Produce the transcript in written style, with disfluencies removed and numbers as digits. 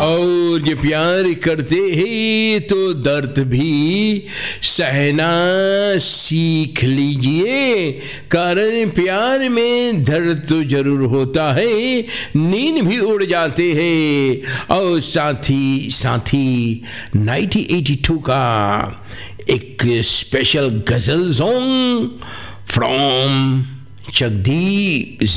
और ये प्यार करते हैं तो दर्द भी सहना सीख लीजिए, कारण प्यार में दर्द तो जरूर होता है, नींद भी उड़ जाते हैं। और साथी 1982 का एक स्पेशल गजल सॉन्ग फ्रॉम जगदीप